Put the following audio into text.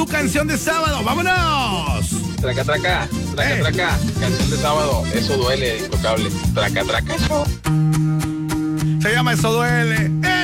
canción de sábado. ¡Vámonos! Traca, traca, traca, traca. Canción de sábado. Eso duele, intocable. Traca, traca, eso. Se llama Eso Duele.